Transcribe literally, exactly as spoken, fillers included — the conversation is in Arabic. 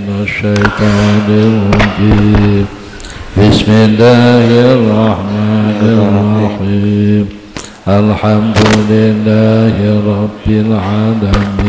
من الشيطان الرجيم. بسم الله الرحمن الرحيم. الحمد لله رب العالمين.